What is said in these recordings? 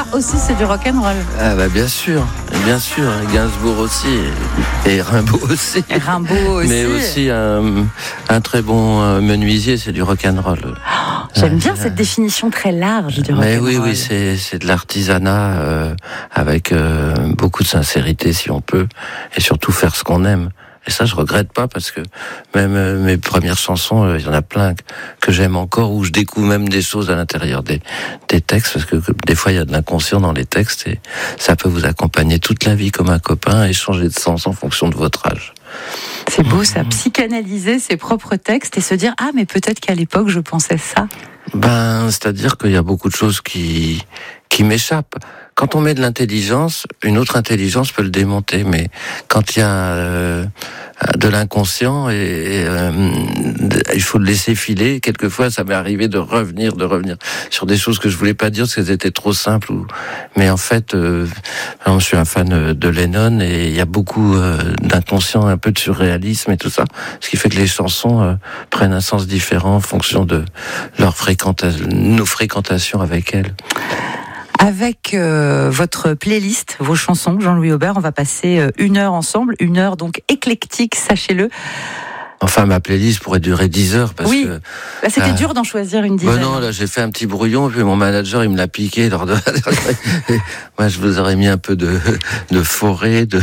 aussi, c'est du rock'n'roll. Ah bah bien sûr, Gainsbourg aussi, et Rimbaud aussi. Et Rimbaud aussi. Mais aussi un très bon menuisier, c'est du rock'n'roll. J'aime bien cette définition très large du rock'n'roll. Mais oui, c'est de l'artisanat avec beaucoup de sincérité si on peut, et surtout faire ce qu'on aime. Et ça, je regrette pas parce que même mes premières chansons, il y en a plein que j'aime encore, où je découvre même des choses à l'intérieur des textes, parce que des fois il y a de l'inconscient dans les textes et ça peut vous accompagner toute la vie comme un copain et changer de sens en fonction de votre âge. C'est beau ça, psychanalyser ses propres textes et se dire ah mais peut-être qu'à l'époque je pensais ça. C'est-à-dire qu'il y a beaucoup de choses qui m'échappent. Quand on met de l'intelligence, une autre intelligence peut le démonter, mais quand il y a de l'inconscient, il faut le laisser filer. Quelquefois, ça m'est arrivé de revenir sur des choses que je voulais pas dire parce qu'elles étaient trop simples. Mais en fait, je suis un fan de Lennon et il y a beaucoup d'inconscient, un peu de surréalisme et tout ça, ce qui fait que les chansons prennent un sens différent en fonction de nos fréquentations avec elles. Avec votre playlist, vos chansons, Jean-Louis Aubert, on va passer 1 heure ensemble, 1 heure donc éclectique, sachez-le. Enfin, ma playlist pourrait durer 10 heures parce que... Là, c'était dur d'en choisir une dizaine. Non, là, j'ai fait un petit brouillon, puis mon manager, il me l'a piqué lors de... Moi, je vous aurais mis un peu de forêt, de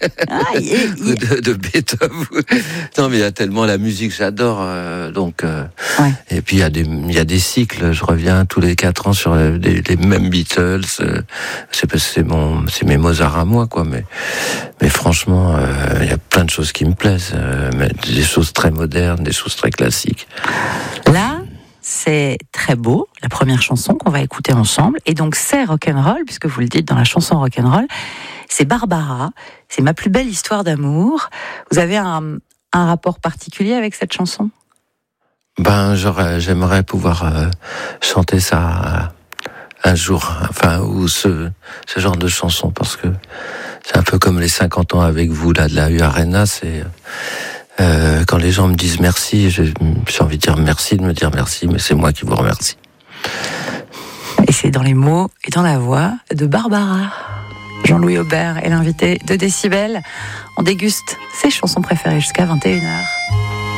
Beethoven. Non, mais il y a tellement la musique, j'adore, donc... Ouais. Et puis, il y a des cycles, je reviens tous les 4 ans sur les mêmes Beatles, c'est parce que c'est mes Mozart à moi, quoi, mais franchement, il y a plein de choses qui me plaisent, des choses très modernes, des choses très classiques. Là, c'est très beau, la première chanson qu'on va écouter ensemble, et donc c'est rock'n'roll, puisque vous le dites dans la chanson rock'n'roll, c'est Barbara, c'est ma plus belle histoire d'amour. Vous avez un rapport particulier avec cette chanson ? J'aimerais pouvoir chanter ça un jour, ou ce genre de chanson, parce que c'est un peu comme les 50 ans avec vous, là, de la U-Arena, c'est... quand les gens me disent merci, j'ai envie de dire merci, de me dire merci, mais c'est moi qui vous remercie. Et c'est dans les mots et dans la voix de Barbara. Jean-Louis Aubert est l'invité de Décibel. On déguste ses chansons préférées jusqu'à 21h.